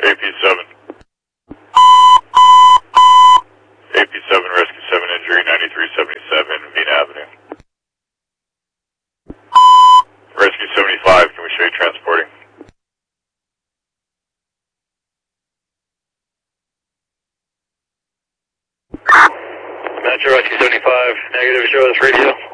AP7. AP7, Rescue 7 injury, 9377 Mean Avenue. Rescue 75, can we show you transporting? Metro Rescue 75, negative, show us radio.